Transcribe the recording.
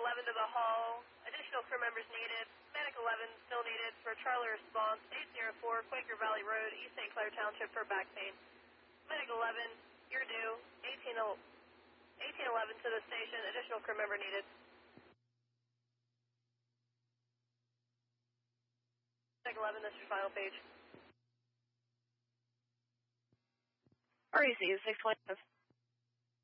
11 to the hall. Additional crew members needed. Medic 11 still needed for Charlie response 804 Quaker Valley Road, East St. Clair Township for back pain. Medic 11, you're due. 1811 to the station. Additional crew member needed. Medic 11, this is your final page. REC 625.